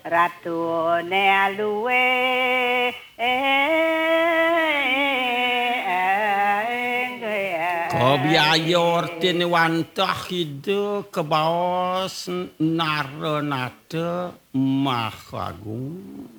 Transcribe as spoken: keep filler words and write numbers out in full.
ratune luwe Kobiayor tinwantah ide kebaos narenate mahagung.